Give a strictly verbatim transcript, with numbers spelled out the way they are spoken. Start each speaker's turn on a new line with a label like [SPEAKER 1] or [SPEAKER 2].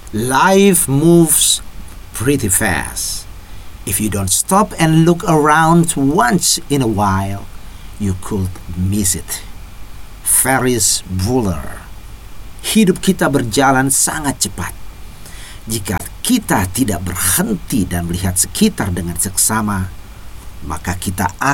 [SPEAKER 1] Life moves pretty fast. If you don't stop and look around once in a while, you could miss it. Ferris Bueller. Hidup kita berjalan sangat cepat. Jika kita tidak berhenti dan melihat sekitar dengan seksama, maka kita